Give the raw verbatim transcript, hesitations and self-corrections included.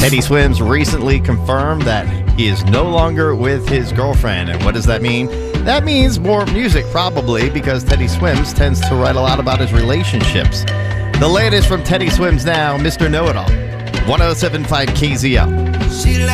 Teddy Swims recently confirmed that he is no longer with his girlfriend. And what does that mean? That means more music, probably, because Teddy Swims tends to write a lot about his relationships. The latest from Teddy Swims now, Mister Know-It-All. one oh seven point five K Z L.